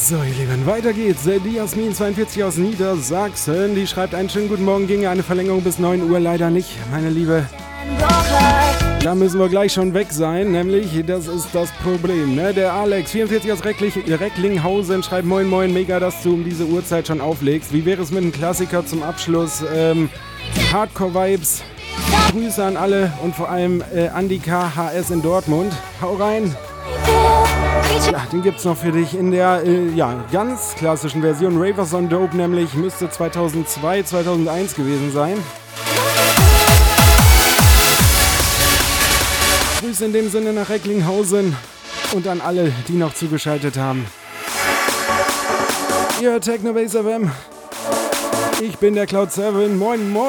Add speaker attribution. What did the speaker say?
Speaker 1: So, ihr Lieben, weiter geht's. Die Jasmin 42 aus Niedersachsen, die schreibt einen schönen guten Morgen, ginge eine Verlängerung bis 9 Uhr, leider nicht, meine Liebe. Da müssen wir gleich schon weg sein, nämlich, das ist das Problem, ne? Der Alex 44 aus Recklinghausen schreibt, moin moin, mega, dass du um diese Uhrzeit schon auflegst. Wie wäre es mit einem Klassiker zum Abschluss? Hardcore-Vibes, Grüße an alle und vor allem Andi KHS in Dortmund. Hau rein! Ja, den gibt's noch für dich in der ganz klassischen Version. Ravers on Dope, nämlich müsste 2002, 2001 gewesen sein. Grüße in dem Sinne nach Recklinghausen und an alle, die noch zugeschaltet haben. Ihr hört Technobase FM. Ich bin der Cloud7. Moin, moin.